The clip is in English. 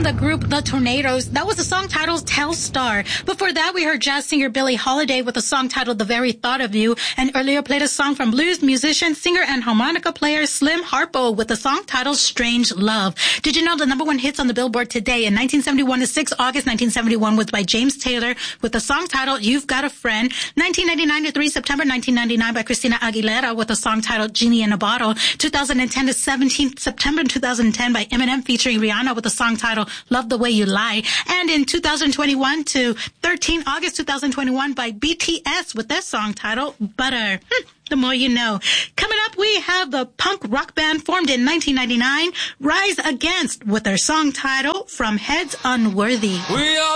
from the group The Tornadoes. That was the song titled Telstar. Before that, we heard jazz singer Billie Holiday with a song titled The Very Thought of You, and earlier played a song from blues musician, singer, and harmonica player Slim Harpo with a song titled Strange Love. Did you know the number one hits on the Billboard today in 1971 is 6 August 1971 was by James Taylor with a song titled You've Got a Friend. 1999 to 3 September 1999 by Christina Aguilera with a song titled Genie in a Bottle. 2010 to 17 September 2010 by Eminem featuring Rihanna with a song titled Love the Way You Lie. And in 2021 to 13 August 2021 by BTS with their song titled Butter. The more you know. Coming up, we have the punk rock band formed in 1999, Rise Against, with their song title From Heads Unworthy. We are